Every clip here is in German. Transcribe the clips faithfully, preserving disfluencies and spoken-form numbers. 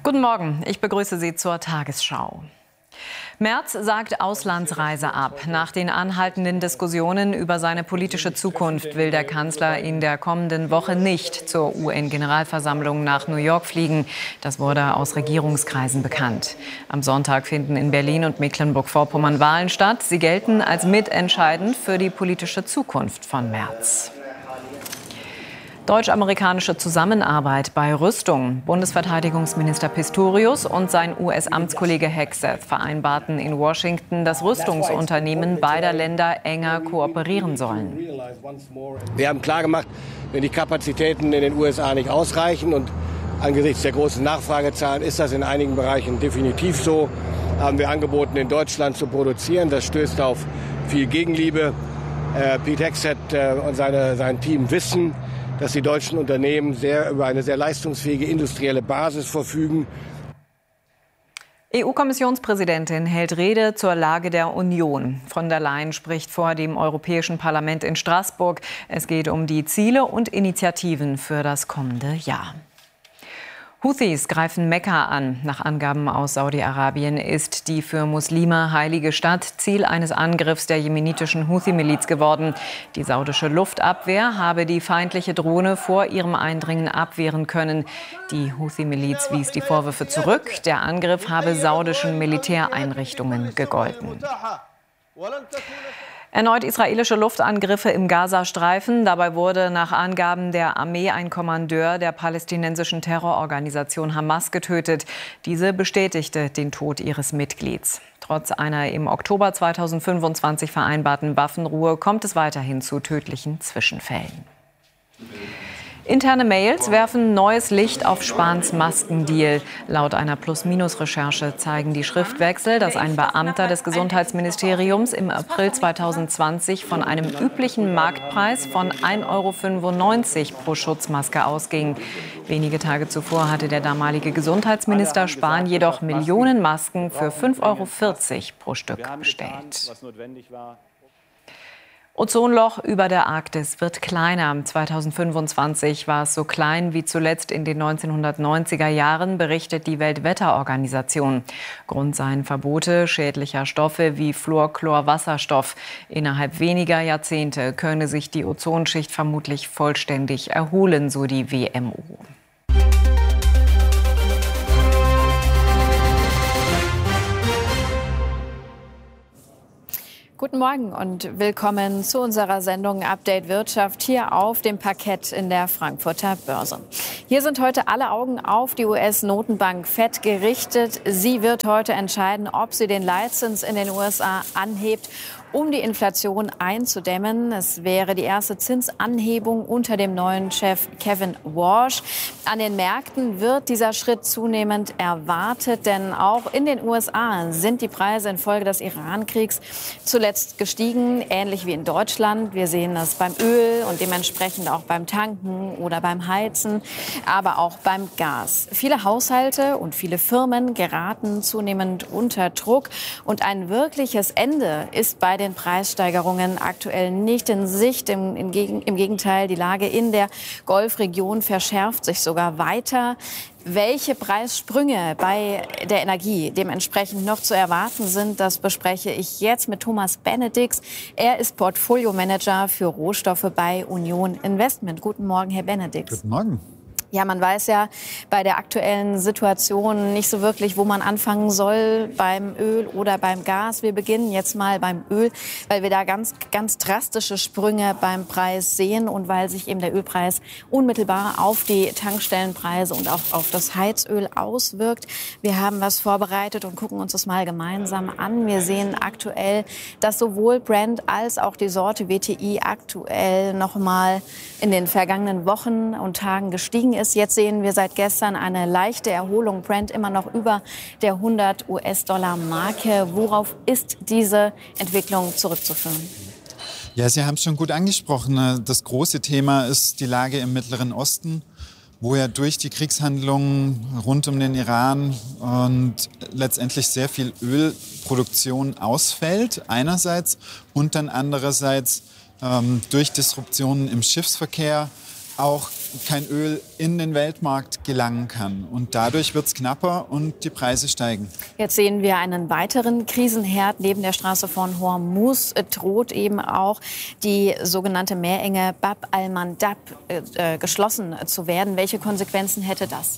Guten Morgen, ich begrüße Sie zur Tagesschau. Merz sagt Auslandsreise ab. Nach den anhaltenden Diskussionen über seine politische Zukunft will der Kanzler in der kommenden Woche nicht zur U N-Generalversammlung nach New York fliegen. Das wurde aus Regierungskreisen bekannt. Am Sonntag finden in Berlin und Mecklenburg-Vorpommern Wahlen statt. Sie gelten als mitentscheidend für die politische Zukunft von Merz. Deutsch-amerikanische Zusammenarbeit bei Rüstung. Bundesverteidigungsminister Pistorius und sein U S-Amtskollege Hegseth vereinbarten in Washington, dass Rüstungsunternehmen beider Länder enger kooperieren sollen. Wir haben klargemacht, wenn die Kapazitäten in den U S A nicht ausreichen und angesichts der großen Nachfragezahlen ist das in einigen Bereichen definitiv so, haben wir angeboten, in Deutschland zu produzieren. Das stößt auf viel Gegenliebe. Äh, Pete Hegseth äh, und seine, sein Team wissen, dass die deutschen Unternehmen sehr über eine sehr leistungsfähige industrielle Basis verfügen. E U-Kommissionspräsidentin hält Rede zur Lage der Union. Von der Leyen spricht vor dem Europäischen Parlament in Straßburg. Es geht um die Ziele und Initiativen für das kommende Jahr. Houthis greifen Mekka an. Nach Angaben aus Saudi-Arabien ist die für Muslime heilige Stadt Ziel eines Angriffs der jemenitischen Houthi-Miliz geworden. Die saudische Luftabwehr habe die feindliche Drohne vor ihrem Eindringen abwehren können. Die Houthi-Miliz wies die Vorwürfe zurück. Der Angriff habe saudischen Militäreinrichtungen gegolten. Erneut israelische Luftangriffe im Gazastreifen. Dabei wurde nach Angaben der Armee ein Kommandeur der palästinensischen Terrororganisation Hamas getötet. Diese bestätigte den Tod ihres Mitglieds. Trotz einer im Oktober zweitausendfünfundzwanzig vereinbarten Waffenruhe kommt es weiterhin zu tödlichen Zwischenfällen. Interne Mails werfen neues Licht auf Spahns Maskendeal. Laut einer Plus-Minus-Recherche zeigen die Schriftwechsel, dass ein Beamter des Gesundheitsministeriums im April zweitausendzwanzig von einem üblichen Marktpreis von ein Euro fünfundneunzig pro Schutzmaske ausging. Wenige Tage zuvor hatte der damalige Gesundheitsminister Spahn jedoch Millionen Masken für fünf Euro vierzig pro Stück bestellt. Ozonloch über der Arktis wird kleiner. zweitausendfünfundzwanzig war es so klein wie zuletzt in den neunzehnhundertneunziger Jahren, berichtet die Weltwetterorganisation. Grund seien Verbote schädlicher Stoffe wie Fluorchlorwasserstoff. Innerhalb weniger Jahrzehnte könne sich die Ozonschicht vermutlich vollständig erholen, so die W M O. Guten Morgen und willkommen zu unserer Sendung Update Wirtschaft hier auf dem Parkett in der Frankfurter Börse. Hier sind heute alle Augen auf die U S-Notenbank Fed gerichtet. Sie wird heute entscheiden, ob sie den Leitzins in den U S A anhebt, um die Inflation einzudämmen. Es wäre die erste Zinsanhebung unter dem neuen Chef Kevin Warsh. An den Märkten wird dieser Schritt zunehmend erwartet, denn auch in den U S A sind die Preise infolge des Iran-Kriegs zuletzt gestiegen, ähnlich wie in Deutschland. Wir sehen das beim Öl und dementsprechend auch beim Tanken oder beim Heizen, aber auch beim Gas. Viele Haushalte und viele Firmen geraten zunehmend unter Druck und ein wirkliches Ende ist bei den Preissteigerungen aktuell nicht in Sicht. Im, im, Im Gegenteil, die Lage in der Golfregion verschärft sich sogar weiter. Welche Preissprünge bei der Energie dementsprechend noch zu erwarten sind, das bespreche ich jetzt mit Thomas Benedix. Er ist Portfolio-Manager für Rohstoffe bei Union Investment. Guten Morgen, Herr Benedix. Guten Morgen. Ja, man weiß ja bei der aktuellen Situation nicht so wirklich, wo man anfangen soll, beim Öl oder beim Gas. Wir beginnen jetzt mal beim Öl, weil wir da ganz, ganz drastische Sprünge beim Preis sehen und weil sich eben der Ölpreis unmittelbar auf die Tankstellenpreise und auch auf das Heizöl auswirkt. Wir haben was vorbereitet und gucken uns das mal gemeinsam an. Wir sehen aktuell, dass sowohl Brent als auch die Sorte W T I aktuell noch mal in den vergangenen Wochen und Tagen gestiegen ist. Jetzt sehen wir seit gestern eine leichte Erholung. Brent immer noch über der hundert US-Dollar-Marke. Worauf ist diese Entwicklung zurückzuführen? Ja, Sie haben es schon gut angesprochen. Das große Thema ist die Lage im Mittleren Osten, wo ja durch die Kriegshandlungen rund um den Iran und letztendlich sehr viel Ölproduktion ausfällt, einerseits, und dann andererseits ähm, durch Disruptionen im Schiffsverkehr auch kein Öl in den Weltmarkt gelangen kann. Und dadurch wird es knapper und die Preise steigen. Jetzt sehen wir einen weiteren Krisenherd neben der Straße von Hormuz. Droht eben auch die sogenannte Meerenge Bab al-Mandab äh, geschlossen zu werden. Welche Konsequenzen hätte das?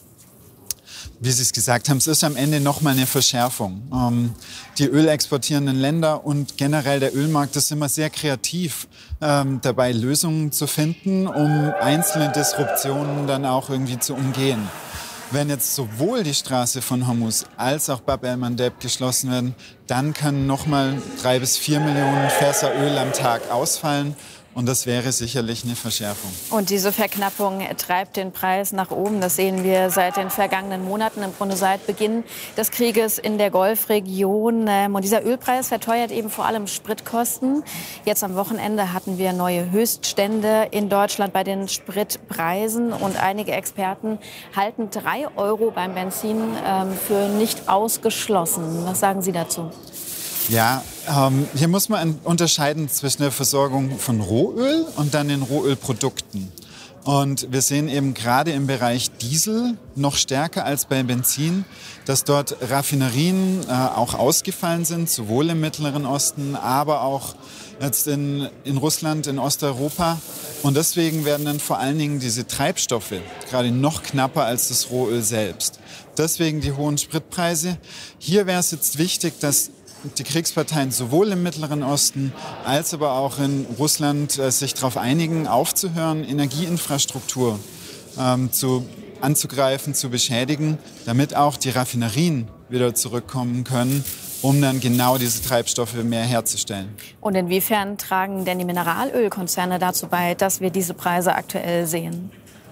Wie Sie es gesagt haben, es ist am Ende noch mal eine Verschärfung. Ähm, die ölexportierenden Länder und generell der Ölmarkt ist immer sehr kreativ ähm, dabei, Lösungen zu finden, um einzelne Disruptionen dann auch irgendwie zu umgehen. Wenn jetzt sowohl die Straße von Hormuz als auch Bab el-Mandeb geschlossen werden, dann können noch mal drei bis vier Millionen Fässer Öl am Tag ausfallen. Und das wäre sicherlich eine Verschärfung. Und diese Verknappung treibt den Preis nach oben. Das sehen wir seit den vergangenen Monaten, im Grunde seit Beginn des Krieges in der Golfregion. Und dieser Ölpreis verteuert eben vor allem Spritkosten. Jetzt am Wochenende hatten wir neue Höchststände in Deutschland bei den Spritpreisen. Und einige Experten halten drei Euro beim Benzin ähm, für nicht ausgeschlossen. Was sagen Sie dazu? Ja, ähm, hier muss man unterscheiden zwischen der Versorgung von Rohöl und dann den Rohölprodukten. Und wir sehen eben gerade im Bereich Diesel noch stärker als bei Benzin, dass dort Raffinerien äh, auch ausgefallen sind, sowohl im Mittleren Osten, aber auch jetzt in, in Russland, in Osteuropa. Und deswegen werden dann vor allen Dingen diese Treibstoffe gerade noch knapper als das Rohöl selbst. Deswegen die hohen Spritpreise. Hier wäre es jetzt wichtig, dass die Kriegsparteien sowohl im Mittleren Osten als aber auch in Russland äh, sich darauf einigen, aufzuhören, Energieinfrastruktur ähm, zu, anzugreifen, zu beschädigen, damit auch die Raffinerien wieder zurückkommen können, um dann genau diese Treibstoffe mehr herzustellen. Und inwiefern tragen denn die Mineralölkonzerne dazu bei, dass wir diese Preise aktuell sehen?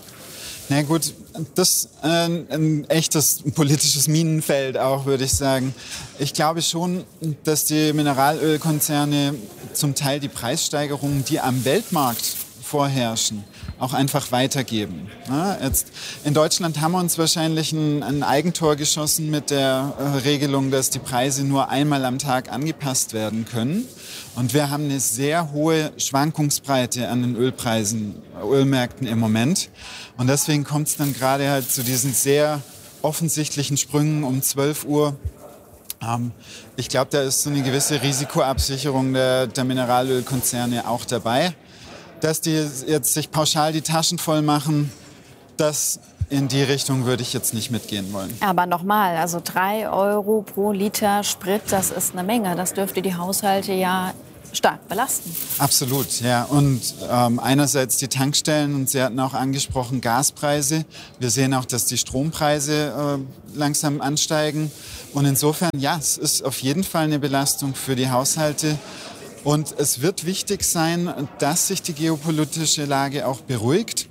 Na gut, das ist äh, ein echtes politisches Minenfeld auch, würde ich sagen. Ich glaube schon, dass die Mineralölkonzerne zum Teil die Preissteigerungen, die am Weltmarkt vorherrschen, auch einfach weitergeben. Ja, jetzt in Deutschland haben wir uns wahrscheinlich ein, ein Eigentor geschossen mit der äh, Regelung, dass die Preise nur einmal am Tag angepasst werden können. Und wir haben eine sehr hohe Schwankungsbreite an den Ölpreisen, Ölmärkten im Moment. Und deswegen kommt es dann gerade halt zu diesen sehr offensichtlichen Sprüngen um zwölf Uhr. Ähm, ich glaube, da ist so eine gewisse Risikoabsicherung der, der Mineralölkonzerne auch dabei. Dass die jetzt sich pauschal die Taschen voll machen, das in die Richtung würde ich jetzt nicht mitgehen wollen. Aber nochmal, also drei Euro pro Liter Sprit, das ist eine Menge. Das dürfte die Haushalte ja stark belasten. Absolut, ja. Und ähm, einerseits die Tankstellen, und Sie hatten auch angesprochen, Gaspreise. Wir sehen auch, dass die Strompreise äh, langsam ansteigen. Und insofern, ja, es ist auf jeden Fall eine Belastung für die Haushalte. Und es wird wichtig sein, dass sich die geopolitische Lage auch beruhigt.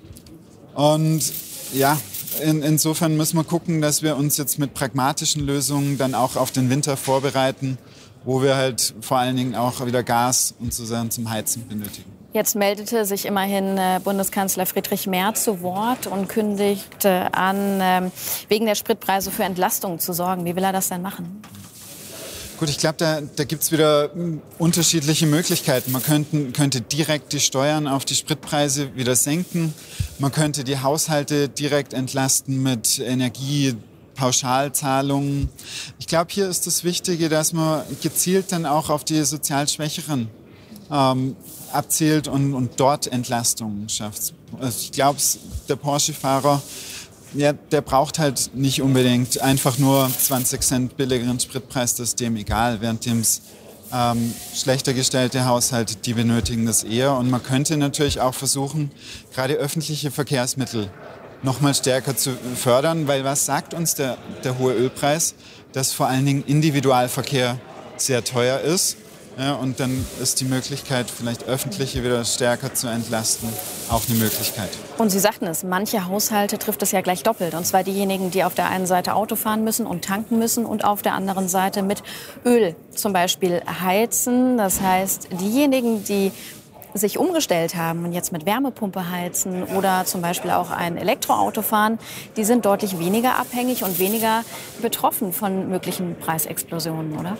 Und ja, in, insofern müssen wir gucken, dass wir uns jetzt mit pragmatischen Lösungen dann auch auf den Winter vorbereiten, wo wir halt vor allen Dingen auch wieder Gas und sozusagen zum Heizen benötigen. Jetzt meldete sich immerhin Bundeskanzler Friedrich Merz zu Wort und kündigte an, wegen der Spritpreise für Entlastung zu sorgen. Wie will er das denn machen? Gut, ich glaube, da, da gibt es wieder unterschiedliche Möglichkeiten. Man könnte, könnte direkt die Steuern auf die Spritpreise wieder senken. Man könnte die Haushalte direkt entlasten mit Energiepauschalzahlungen. Ich glaube, hier ist das Wichtige, dass man gezielt dann auch auf die sozial Schwächeren ähm, abzielt und, und dort Entlastungen schafft. Also ich glaube, der Porsche-Fahrer, ja, der braucht halt nicht unbedingt einfach nur zwanzig Cent billigeren Spritpreis, das ist dem egal, während dem ähm, schlechter gestellte Haushalte, die benötigen das eher. Und man könnte natürlich auch versuchen, gerade öffentliche Verkehrsmittel noch mal stärker zu fördern, weil was sagt uns der, der hohe Ölpreis? Dass vor allen Dingen Individualverkehr sehr teuer ist. Ja, und dann ist die Möglichkeit, vielleicht öffentliche wieder stärker zu entlasten, auch eine Möglichkeit. Und Sie sagten es, manche Haushalte trifft es ja gleich doppelt. Und zwar diejenigen, die auf der einen Seite Auto fahren müssen und tanken müssen und auf der anderen Seite mit Öl zum Beispiel heizen. Das heißt, diejenigen, die sich umgestellt haben und jetzt mit Wärmepumpe heizen oder zum Beispiel auch ein Elektroauto fahren, die sind deutlich weniger abhängig und weniger betroffen von möglichen Preisexplosionen, oder?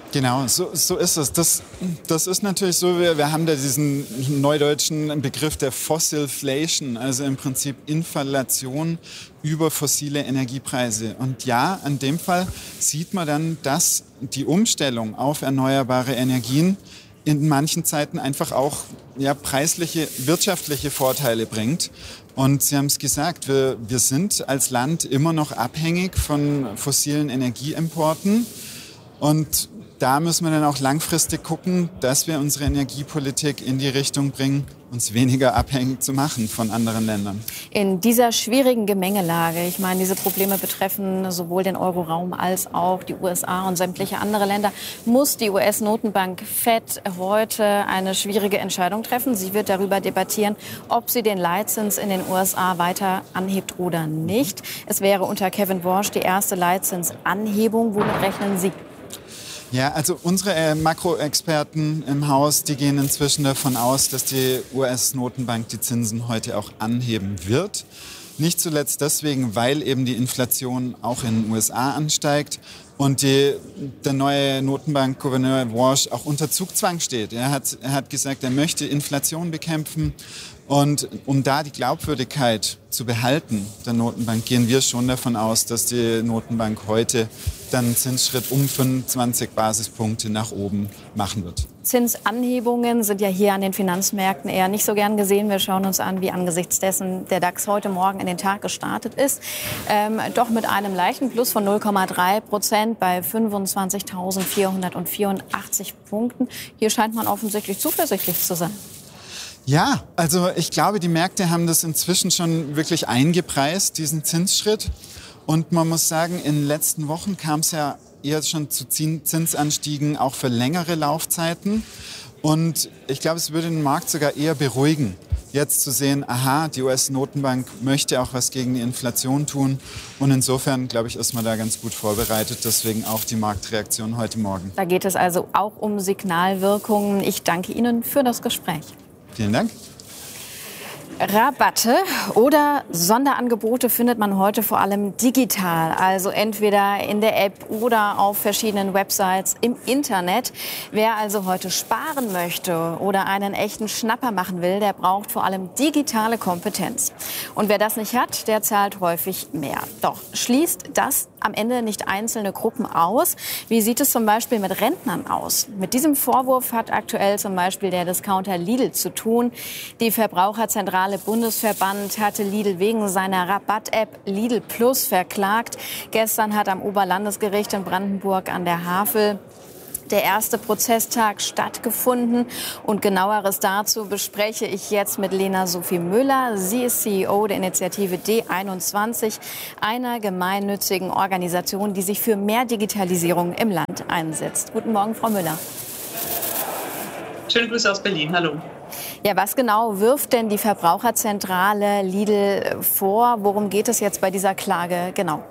Genau, so, so ist es. Das, das ist natürlich so, wir, wir haben da diesen neudeutschen Begriff der Fossilflation, also im Prinzip Inflation über fossile Energiepreise. Und ja, in dem Fall sieht man dann, dass die Umstellung auf erneuerbare Energien in manchen Zeiten einfach auch ja, preisliche, wirtschaftliche Vorteile bringt. Und Sie haben es gesagt, wir, wir sind als Land immer noch abhängig von fossilen Energieimporten. Und da müssen wir dann auch langfristig gucken, dass wir unsere Energiepolitik in die Richtung bringen, uns weniger abhängig zu machen von anderen Ländern. In dieser schwierigen Gemengelage, ich meine, diese Probleme betreffen sowohl den Euroraum als auch die U S A und sämtliche andere Länder, muss die U S-Notenbank Fed heute eine schwierige Entscheidung treffen. Sie wird darüber debattieren, ob sie den Leitzins in den U S A weiter anhebt oder nicht. Es wäre unter Kevin Warsh die erste Leitzinsanhebung. Womit rechnen Sie? Ja, also unsere äh, Makroexperten im Haus, die gehen inzwischen davon aus, dass die U S-Notenbank die Zinsen heute auch anheben wird. Nicht zuletzt deswegen, weil eben die Inflation auch in den U S A ansteigt und die, der neue Notenbankgouverneur Warsh auch unter Zugzwang steht. Er hat, er hat gesagt, er möchte Inflation bekämpfen. Und um da die Glaubwürdigkeit zu behalten der Notenbank, gehen wir schon davon aus, dass die Notenbank heute dann einen Zinsschritt um fünfundzwanzig Basispunkte nach oben machen wird. Zinsanhebungen sind ja hier an den Finanzmärkten eher nicht so gern gesehen. Wir schauen uns an, wie angesichts dessen der DAX heute Morgen in den Tag gestartet ist. Ähm, doch mit einem leichten Plus von null Komma drei Prozent bei fünfundzwanzigtausendvierhundertvierundachtzig Punkten. Hier scheint man offensichtlich zuversichtlich zu sein. Ja, also ich glaube, die Märkte haben das inzwischen schon wirklich eingepreist, diesen Zinsschritt. Und man muss sagen, in den letzten Wochen kam es ja eher schon zu Zinsanstiegen, auch für längere Laufzeiten. Und ich glaube, es würde den Markt sogar eher beruhigen, jetzt zu sehen, aha, die U S-Notenbank möchte auch was gegen die Inflation tun. Und insofern, glaube ich, ist man da ganz gut vorbereitet. Deswegen auch die Marktreaktion heute Morgen. Da geht es also auch um Signalwirkungen. Ich danke Ihnen für das Gespräch. Vielen Dank. Rabatte oder Sonderangebote findet man heute vor allem digital, also entweder in der App oder auf verschiedenen Websites im Internet. Wer also heute sparen möchte oder einen echten Schnapper machen will, der braucht vor allem digitale Kompetenz. Und wer das nicht hat, der zahlt häufig mehr. Doch schließt das am Ende nicht einzelne Gruppen aus? Wie sieht es zum Beispiel mit Rentnern aus? Mit diesem Vorwurf hat aktuell zum Beispiel der Discounter Lidl zu tun. Die Verbraucherzentrale Bundesverband hatte Lidl wegen seiner Rabatt-App Lidl Plus verklagt. Gestern hat am Oberlandesgericht in Brandenburg an der Havel der erste Prozesstag stattgefunden. Und Genaueres dazu bespreche ich jetzt mit Lena Sophie Müller. Sie ist C E O der Initiative D einundzwanzig, einer gemeinnützigen Organisation, die sich für mehr Digitalisierung im Land einsetzt. Guten Morgen, Frau Müller. Schöne Grüße aus Berlin. Hallo. Ja, was genau wirft denn die Verbraucherzentrale Lidl vor? Worum geht es jetzt bei dieser Klage genau?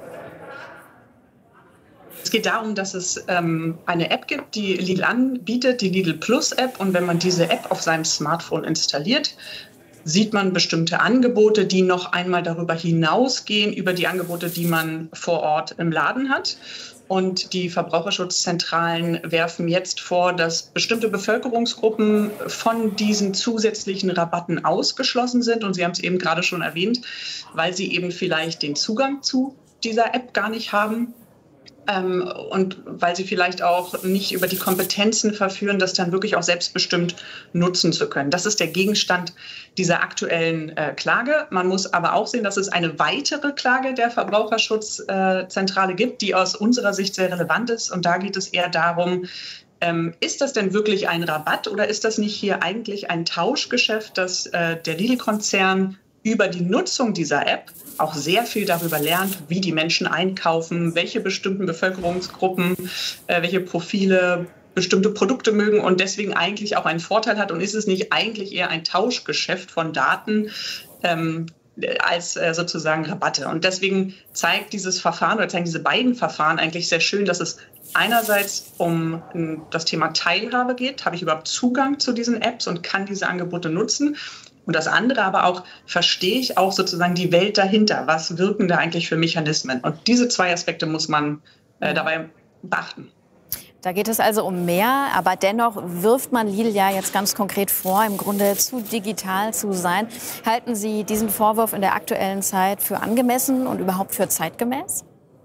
Es geht darum, dass es ähm, eine App gibt, die Lidl anbietet, die Lidl Plus App. Und wenn man diese App auf seinem Smartphone installiert, sieht man bestimmte Angebote, die noch einmal darüber hinausgehen, über die Angebote, die man vor Ort im Laden hat. Und die Verbraucherschutzzentralen werfen jetzt vor, dass bestimmte Bevölkerungsgruppen von diesen zusätzlichen Rabatten ausgeschlossen sind. Und Sie haben es eben gerade schon erwähnt, weil sie eben vielleicht den Zugang zu dieser App gar nicht haben. Ähm, und weil sie vielleicht auch nicht über die Kompetenzen verführen, das dann wirklich auch selbstbestimmt nutzen zu können. Das ist der Gegenstand dieser aktuellen äh, Klage. Man muss aber auch sehen, dass es eine weitere Klage der Verbraucherschutzzentrale äh, gibt, die aus unserer Sicht sehr relevant ist. Und da geht es eher darum, ähm, ist das denn wirklich ein Rabatt oder ist das nicht hier eigentlich ein Tauschgeschäft, dass äh, der Lidl-Konzern über die Nutzung dieser App auch sehr viel darüber lernt, wie die Menschen einkaufen, welche bestimmten Bevölkerungsgruppen, äh, welche Profile bestimmte Produkte mögen und deswegen eigentlich auch einen Vorteil hat. Und ist es nicht eigentlich eher ein Tauschgeschäft von Daten ähm, als äh, sozusagen Rabatte? Und deswegen zeigt dieses Verfahren oder zeigen diese beiden Verfahren eigentlich sehr schön, dass es einerseits um um das Thema Teilhabe geht. Habe ich überhaupt Zugang zu diesen Apps und kann diese Angebote nutzen? Und das andere aber auch, verstehe ich auch sozusagen die Welt dahinter? Was wirken da eigentlich für Mechanismen? Und diese zwei Aspekte muss man äh, dabei beachten. Da geht es also um mehr, aber dennoch wirft man Lidl ja jetzt ganz konkret vor, im Grunde zu digital zu sein. Halten Sie diesen Vorwurf in der aktuellen Zeit für angemessen und überhaupt für zeitgemäß?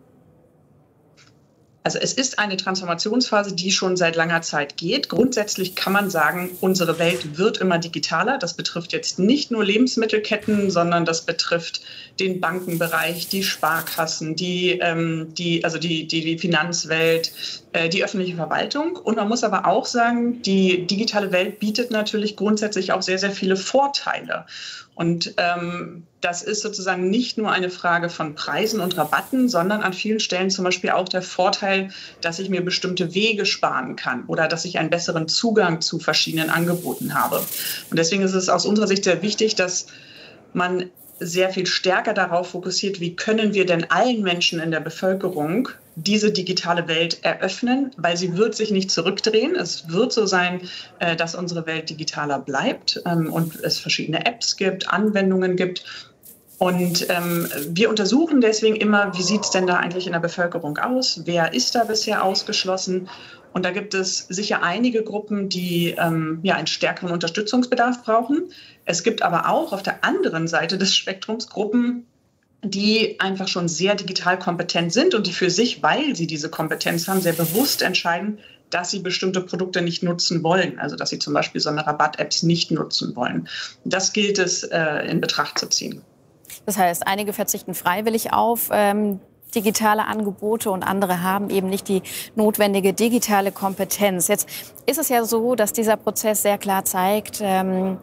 Also es ist eine Transformationsphase, die schon seit langer Zeit geht. Grundsätzlich kann man sagen, unsere Welt wird immer digitaler. Das betrifft jetzt nicht nur Lebensmittelketten, sondern das betrifft den Bankenbereich, die Sparkassen, die, ähm, die, also die, die, die Finanzwelt, äh, die öffentliche Verwaltung. Und man muss aber auch sagen, die digitale Welt bietet natürlich grundsätzlich auch sehr, sehr viele Vorteile. Und ähm, das ist sozusagen nicht nur eine Frage von Preisen und Rabatten, sondern an vielen Stellen zum Beispiel auch der Vorteil, dass ich mir bestimmte Wege sparen kann oder dass ich einen besseren Zugang zu verschiedenen Angeboten habe. Und deswegen ist es aus unserer Sicht sehr wichtig, dass man sehr viel stärker darauf fokussiert, wie können wir denn allen Menschen in der Bevölkerung diese digitale Welt eröffnen, weil sie wird sich nicht zurückdrehen. Es wird so sein, dass unsere Welt digitaler bleibt und es verschiedene Apps gibt, Anwendungen gibt. Und ähm, wir untersuchen deswegen immer, wie sieht es denn da eigentlich in der Bevölkerung aus? Wer ist da bisher ausgeschlossen? Und da gibt es sicher einige Gruppen, die ähm, ja, einen stärkeren Unterstützungsbedarf brauchen. Es gibt aber auch auf der anderen Seite des Spektrums Gruppen, die einfach schon sehr digital kompetent sind und die für sich, weil sie diese Kompetenz haben, sehr bewusst entscheiden, dass sie bestimmte Produkte nicht nutzen wollen. Also dass sie zum Beispiel so eine Rabatt-Apps nicht nutzen wollen. Das gilt es äh, in Betracht zu ziehen. Das heißt, einige verzichten freiwillig auf ähm, digitale Angebote und andere haben eben nicht die notwendige digitale Kompetenz. Jetzt ist es ja so, dass dieser Prozess sehr klar zeigt, ähm,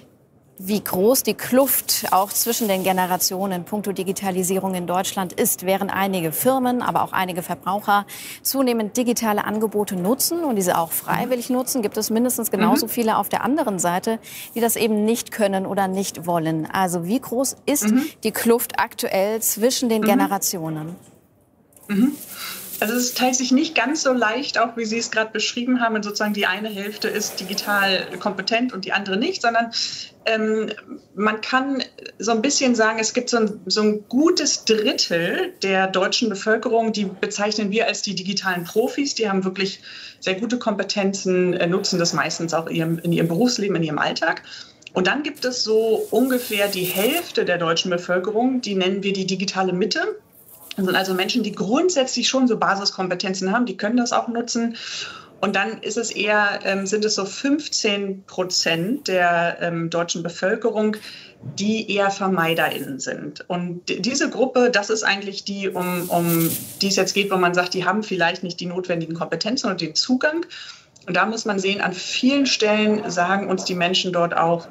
wie groß die Kluft auch zwischen den Generationen in puncto Digitalisierung in Deutschland ist, während einige Firmen, aber auch einige Verbraucher zunehmend digitale Angebote nutzen und diese auch freiwillig nutzen, gibt es mindestens genauso mhm. viele auf der anderen Seite, die das eben nicht können oder nicht wollen. Also wie groß ist mhm. die Kluft aktuell zwischen den mhm. Generationen? Mhm. Also es teilt sich nicht ganz so leicht, auch wie Sie es gerade beschrieben haben, und sozusagen die eine Hälfte ist digital kompetent und die andere nicht, sondern ähm, man kann so ein bisschen sagen, es gibt so ein, so ein gutes Drittel der deutschen Bevölkerung, die bezeichnen wir als die digitalen Profis, die haben wirklich sehr gute Kompetenzen, äh, nutzen das meistens auch in ihrem, in ihrem Berufsleben, in ihrem Alltag. Und dann gibt es so ungefähr die Hälfte der deutschen Bevölkerung, die nennen wir die digitale Mitte. Das sind also Menschen, die grundsätzlich schon so Basiskompetenzen haben, die können das auch nutzen. Und dann ist es eher, ähm, sind es so fünfzehn Prozent der ähm, deutschen Bevölkerung, die eher VermeiderInnen sind. Und diese Gruppe, das ist eigentlich die, um, um die es jetzt geht, wo man sagt, die haben vielleicht nicht die notwendigen Kompetenzen und den Zugang. Und da muss man sehen, an vielen Stellen sagen uns die Menschen dort auch,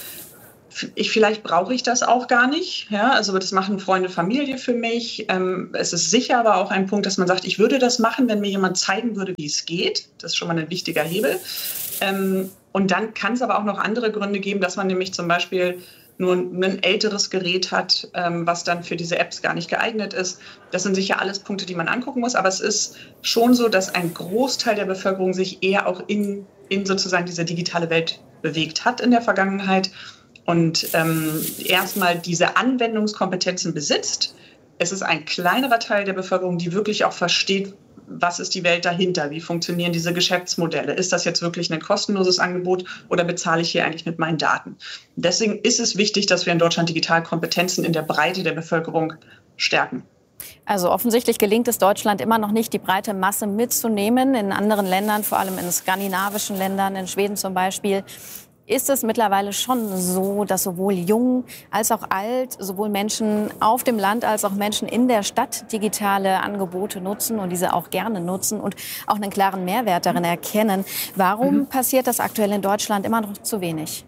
Ich, vielleicht brauche ich das auch gar nicht. Ja, also das machen Freunde, Familie für mich. Ähm, es ist sicher aber auch ein Punkt, dass man sagt, ich würde das machen, wenn mir jemand zeigen würde, wie es geht. Das ist schon mal ein wichtiger Hebel. Ähm, und dann kann es aber auch noch andere Gründe geben, dass man nämlich zum Beispiel nur ein älteres Gerät hat, ähm, was dann für diese Apps gar nicht geeignet ist. Das sind sicher alles Punkte, die man angucken muss. Aber es ist schon so, dass ein Großteil der Bevölkerung sich eher auch in, in sozusagen diese digitale Welt bewegt hat in der Vergangenheit. Und ähm, erstmal diese Anwendungskompetenzen besitzt. Es ist ein kleinerer Teil der Bevölkerung, die wirklich auch versteht, was ist die Welt dahinter, wie funktionieren diese Geschäftsmodelle. Ist das jetzt wirklich ein kostenloses Angebot oder bezahle ich hier eigentlich mit meinen Daten? Deswegen ist es wichtig, dass wir in Deutschland Digitalkompetenzen in der Breite der Bevölkerung stärken. Also offensichtlich gelingt es Deutschland immer noch nicht, die breite Masse mitzunehmen. In anderen Ländern, vor allem in skandinavischen Ländern, in Schweden zum Beispiel, ist es mittlerweile schon so, dass sowohl jung als auch alt, sowohl Menschen auf dem Land als auch Menschen in der Stadt digitale Angebote nutzen und diese auch gerne nutzen und auch einen klaren Mehrwert darin erkennen. Warum mhm. passiert das aktuell in Deutschland immer noch zu wenig?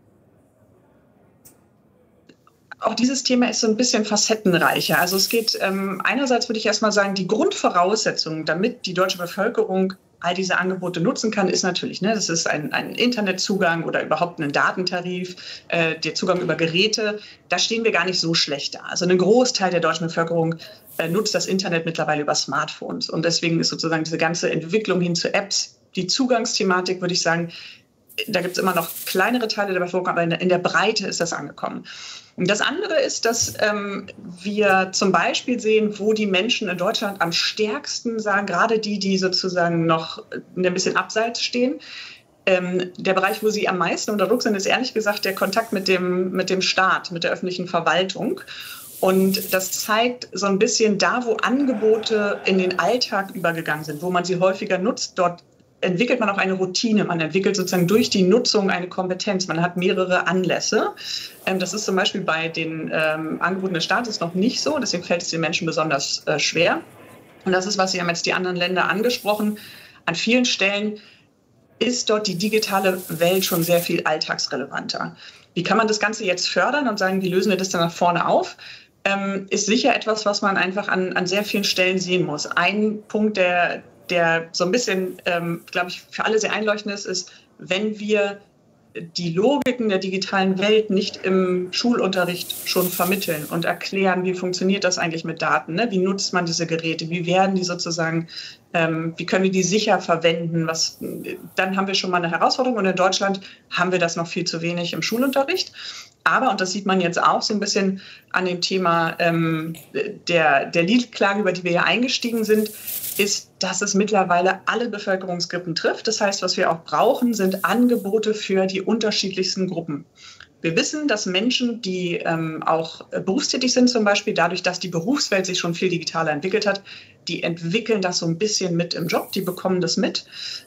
Auch dieses Thema ist so ein bisschen facettenreicher. Also es geht ähm, einerseits, würde ich erst mal sagen, die Grundvoraussetzungen, damit die deutsche Bevölkerung all diese Angebote nutzen kann, ist natürlich, ne, das ist ein, ein Internetzugang oder überhaupt ein Datentarif, äh, der Zugang über Geräte. Da stehen wir gar nicht so schlecht da. Also ein Großteil der deutschen Bevölkerung äh, nutzt das Internet mittlerweile über Smartphones. Und deswegen ist sozusagen diese ganze Entwicklung hin zu Apps, die Zugangsthematik, würde ich sagen, da gibt es immer noch kleinere Teile der Bevölkerung, aber in der, in der Breite ist das angekommen. Und das andere ist, dass ähm, wir zum Beispiel sehen, wo die Menschen in Deutschland am stärksten sagen, gerade die, die sozusagen noch ein bisschen abseits stehen. Ähm, der Bereich, wo sie am meisten unter Druck sind, ist ehrlich gesagt der Kontakt mit dem, mit dem Staat, mit der öffentlichen Verwaltung. Und das zeigt so ein bisschen da, wo Angebote in den Alltag übergegangen sind, wo man sie häufiger nutzt, dort entwickelt man auch eine Routine, man entwickelt sozusagen durch die Nutzung eine Kompetenz, man hat mehrere Anlässe. Ähm, das ist zum Beispiel bei den ähm, Angeboten des Staates noch nicht so, deswegen fällt es den Menschen besonders äh, schwer. Und das ist, was Sie haben jetzt die anderen Länder angesprochen. An vielen Stellen ist dort die digitale Welt schon sehr viel alltagsrelevanter. Wie kann man das Ganze jetzt fördern und sagen, wie lösen wir das dann nach vorne auf? Ähm, ist sicher etwas, was man einfach an, an sehr vielen Stellen sehen muss. Ein Punkt, der der so ein bisschen, ähm, glaube ich, für alle sehr einleuchtend ist, ist, wenn wir die Logiken der digitalen Welt nicht im Schulunterricht schon vermitteln und erklären, wie funktioniert das eigentlich mit Daten, ne? Wie nutzt man diese Geräte, wie werden die sozusagen, ähm, wie können wir die sicher verwenden, was, dann haben wir schon mal eine Herausforderung und in Deutschland haben wir das noch viel zu wenig im Schulunterricht. Aber, und das sieht man jetzt auch so ein bisschen an dem Thema ähm, der, der Lidl-Klage, über die wir ja eingestiegen sind, ist, dass es mittlerweile alle Bevölkerungsgruppen trifft. Das heißt, was wir auch brauchen, sind Angebote für die unterschiedlichsten Gruppen. Wir wissen, dass Menschen, die ähm, auch berufstätig sind zum Beispiel, dadurch, dass die Berufswelt sich schon viel digitaler entwickelt hat, die entwickeln das so ein bisschen mit im Job, die bekommen das mit.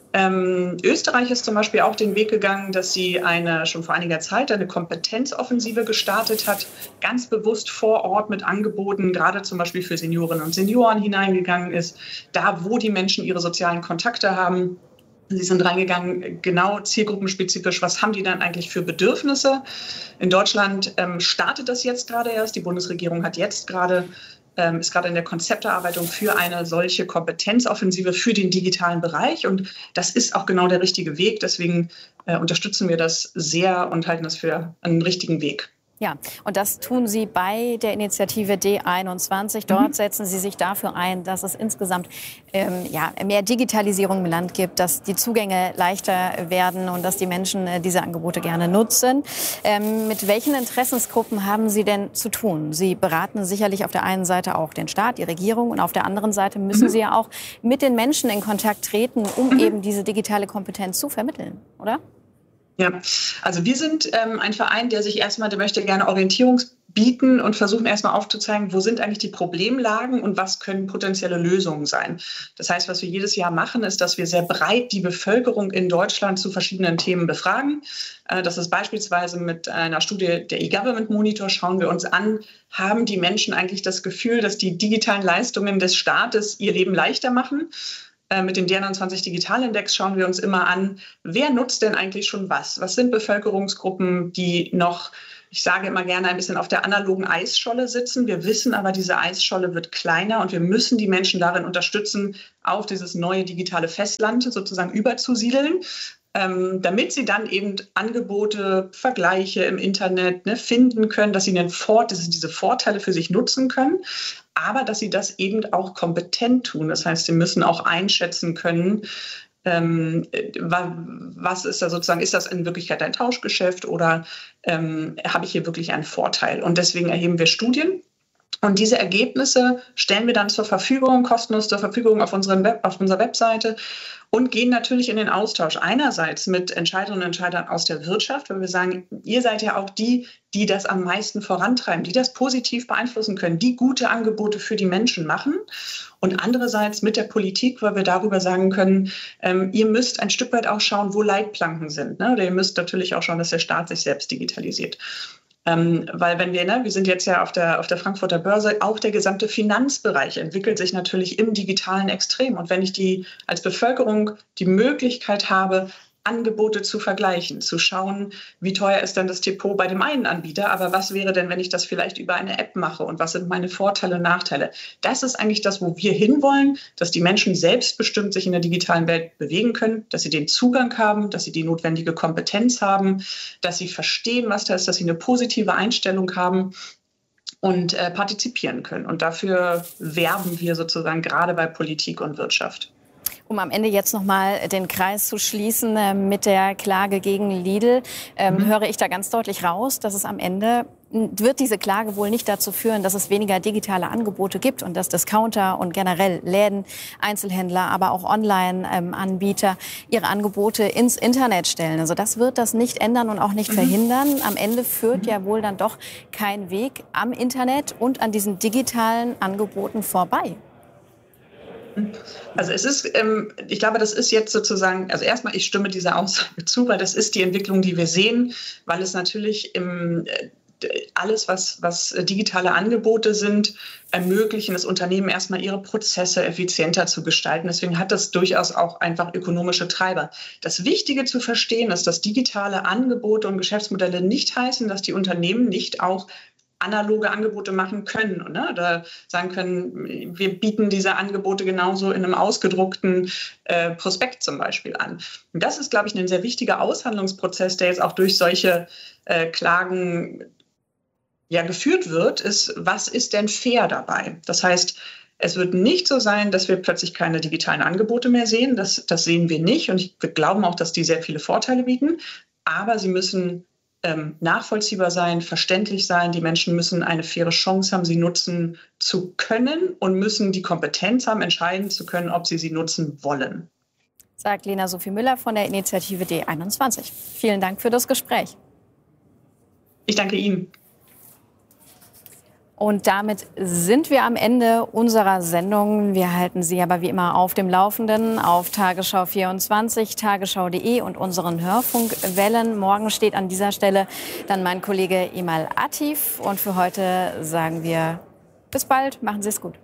Ähm, Österreich ist zum Beispiel auch den Weg gegangen, dass sie eine, schon vor einiger Zeit eine Kompetenzoffensive gestartet hat, ganz bewusst vor Ort mit Angeboten, gerade zum Beispiel für Seniorinnen und Senioren hineingegangen ist, da wo die Menschen ihre sozialen Kontakte haben. Sie sind reingegangen, genau zielgruppenspezifisch, was haben die dann eigentlich für Bedürfnisse? In Deutschland ähm, startet das jetzt gerade erst. Die Bundesregierung hat jetzt gerade, ähm, ist gerade in der Konzepterarbeitung für eine solche Kompetenzoffensive für den digitalen Bereich. Und das ist auch genau der richtige Weg. Deswegen äh, unterstützen wir das sehr und halten das für einen richtigen Weg. Ja, und das tun Sie bei der Initiative D einundzwanzig. Dort Mhm. setzen Sie sich dafür ein, dass es insgesamt ähm, ja, mehr Digitalisierung im Land gibt, dass die Zugänge leichter werden und dass die Menschen äh, diese Angebote gerne nutzen. Ähm, mit welchen Interessensgruppen haben Sie denn zu tun? Sie beraten sicherlich auf der einen Seite auch den Staat, die Regierung, und auf der anderen Seite müssen mhm. Sie ja auch mit den Menschen in Kontakt treten, um mhm. eben diese digitale Kompetenz zu vermitteln, oder? Ja, also wir sind ähm, ein Verein, der sich erstmal, der möchte gerne Orientierung bieten und versuchen erstmal aufzuzeigen, wo sind eigentlich die Problemlagen und was können potenzielle Lösungen sein. Das heißt, was wir jedes Jahr machen, ist, dass wir sehr breit die Bevölkerung in Deutschland zu verschiedenen Themen befragen. Äh, das ist beispielsweise mit einer Studie der E-Government Monitor, schauen wir uns an, haben die Menschen eigentlich das Gefühl, dass die digitalen Leistungen des Staates ihr Leben leichter machen? Mit dem D einundzwanzig Digitalindex schauen wir uns immer an, wer nutzt denn eigentlich schon was? Was sind Bevölkerungsgruppen, die noch, ich sage immer gerne, ein bisschen auf der analogen Eisscholle sitzen? Wir wissen aber, diese Eisscholle wird kleiner und wir müssen die Menschen darin unterstützen, auf dieses neue digitale Festland sozusagen überzusiedeln, ähm, damit sie dann eben Angebote, Vergleiche im Internet ne, finden können, dass sie einen Vor- dass sie diese Vorteile für sich nutzen können. Aber dass sie das eben auch kompetent tun. Das heißt, sie müssen auch einschätzen können, ähm, was ist da sozusagen, ist das in Wirklichkeit ein Tauschgeschäft oder ähm, habe ich hier wirklich einen Vorteil? Und deswegen erheben wir Studien. Und diese Ergebnisse stellen wir dann zur Verfügung, kostenlos zur Verfügung auf, unseren Web, auf unserer Webseite und gehen natürlich in den Austausch einerseits mit Entscheiderinnen und Entscheidern aus der Wirtschaft, weil wir sagen, ihr seid ja auch die, die das am meisten vorantreiben, die das positiv beeinflussen können, die gute Angebote für die Menschen machen. Und andererseits mit der Politik, weil wir darüber sagen können, ähm, ihr müsst ein Stück weit auch schauen, wo Leitplanken sind. Ne? Oder ihr müsst natürlich auch schauen, dass der Staat sich selbst digitalisiert. Ähm, weil wenn wir, ne, wir sind jetzt ja auf der, auf der Frankfurter Börse, auch der gesamte Finanzbereich entwickelt sich natürlich im digitalen Extrem. Und wenn ich die als Bevölkerung die Möglichkeit habe, Angebote zu vergleichen, zu schauen, wie teuer ist denn das Depot bei dem einen Anbieter, aber was wäre denn, wenn ich das vielleicht über eine App mache und was sind meine Vorteile und Nachteile? Das ist eigentlich das, wo wir hinwollen, dass die Menschen selbstbestimmt sich in der digitalen Welt bewegen können, dass sie den Zugang haben, dass sie die notwendige Kompetenz haben, dass sie verstehen, was da ist, dass sie eine positive Einstellung haben und äh, partizipieren können. Und dafür werben wir sozusagen gerade bei Politik und Wirtschaft. Um am Ende jetzt noch mal den Kreis zu schließen äh, mit der Klage gegen Lidl, ähm, mhm. höre ich da ganz deutlich raus, dass es am Ende wird diese Klage wohl nicht dazu führen, dass es weniger digitale Angebote gibt und dass Discounter und generell Läden, Einzelhändler, aber auch Online-Anbieter ähm, ihre Angebote ins Internet stellen. Also das wird das nicht ändern und auch nicht mhm. verhindern. Am Ende führt mhm. ja wohl dann doch kein Weg am Internet und an diesen digitalen Angeboten vorbei. Also es ist, ähm, ich glaube, das ist jetzt sozusagen, also erstmal, ich stimme dieser Aussage zu, weil das ist die Entwicklung, die wir sehen, weil es natürlich im alles, was, was digitale Angebote sind, ermöglichen es Unternehmen erstmal ihre Prozesse effizienter zu gestalten. Deswegen hat das durchaus auch einfach ökonomische Treiber. Das Wichtige zu verstehen ist, dass digitale Angebote und Geschäftsmodelle nicht heißen, dass die Unternehmen nicht auch analoge Angebote machen können, ne? Oder sagen können, wir bieten diese Angebote genauso in einem ausgedruckten äh, Prospekt zum Beispiel an. Und das ist, glaube ich, ein sehr wichtiger Aushandlungsprozess, der jetzt auch durch solche äh, Klagen ja geführt wird, ist, was ist denn fair dabei? Das heißt, es wird nicht so sein, dass wir plötzlich keine digitalen Angebote mehr sehen. Das, das sehen wir nicht. Und wir glauben auch, dass die sehr viele Vorteile bieten. Aber sie müssen ähm, nachvollziehbar sein, verständlich sein. Die Menschen müssen eine faire Chance haben, sie nutzen zu können und müssen die Kompetenz haben, entscheiden zu können, ob sie sie nutzen wollen. Sagt Lena Sophie Müller von der Initiative D einundzwanzig. Vielen Dank für das Gespräch. Ich danke Ihnen. Und damit sind wir am Ende unserer Sendung. Wir halten Sie aber wie immer auf dem Laufenden auf Tagesschau vierundzwanzig, tagesschau punkt de und unseren Hörfunkwellen. Morgen steht an dieser Stelle dann mein Kollege Emal Atif. Und für heute sagen wir bis bald. Machen Sie es gut.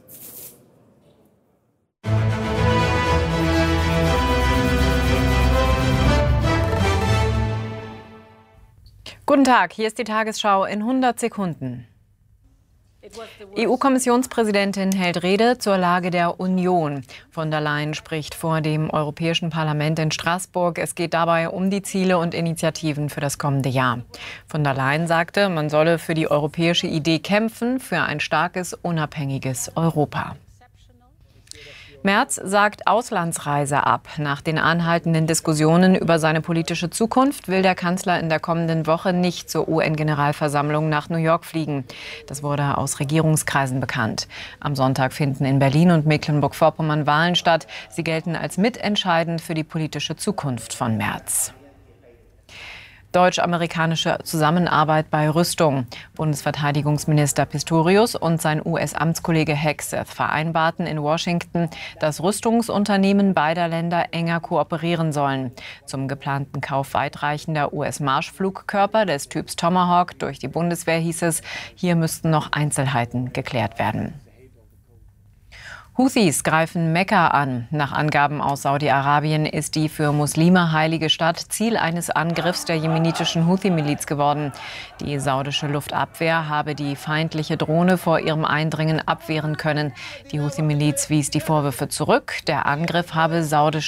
Guten Tag, hier ist die Tagesschau in hundert Sekunden. E U-Kommissionspräsidentin hält Rede zur Lage der Union. Von der Leyen spricht vor dem Europäischen Parlament in Straßburg. Es geht dabei um die Ziele und Initiativen für das kommende Jahr. Von der Leyen sagte, man solle für die europäische Idee kämpfen, für ein starkes, unabhängiges Europa. Merz sagt Auslandsreise ab. Nach den anhaltenden Diskussionen über seine politische Zukunft will der Kanzler in der kommenden Woche nicht zur U N-Generalversammlung nach New York fliegen. Das wurde aus Regierungskreisen bekannt. Am Sonntag finden in Berlin und Mecklenburg-Vorpommern Wahlen statt. Sie gelten als mitentscheidend für die politische Zukunft von Merz. Deutsch-amerikanische Zusammenarbeit bei Rüstung. Bundesverteidigungsminister Pistorius und sein U S-Amtskollege Hegseth vereinbarten in Washington, dass Rüstungsunternehmen beider Länder enger kooperieren sollen. Zum geplanten Kauf weitreichender U S-Marschflugkörper des Typs Tomahawk durch die Bundeswehr hieß es, hier müssten noch Einzelheiten geklärt werden. Houthis greifen Mekka an. Nach Angaben aus Saudi-Arabien ist die für Muslime heilige Stadt Ziel eines Angriffs der jemenitischen Houthi-Miliz geworden. Die saudische Luftabwehr habe die feindliche Drohne vor ihrem Eindringen abwehren können. Die Houthi-Miliz wies die Vorwürfe zurück. Der Angriff habe saudischen